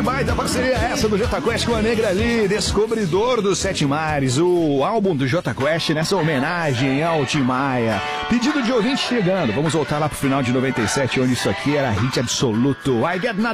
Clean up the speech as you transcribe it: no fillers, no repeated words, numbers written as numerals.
baita parceria essa do Jota Quest com a Negra Lee, Descobridor dos Sete Mares, o álbum do Jota Quest nessa homenagem ao Tim Maia. Pedido de ouvinte chegando, vamos voltar lá pro final de 97, onde isso aqui era hit absoluto. I Get Nothing